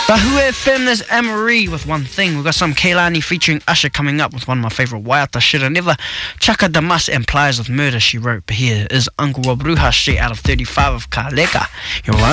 Bahue FM, there's Amarie with One Thing. We've got some Keilani featuring Usher coming up with one of my favourite Waiata Shoulda Never. Chaka Damas and Pliers with Murder, she wrote. But here is Uncle Rob Ruha straight out of 35 of Ka Leka. You're right.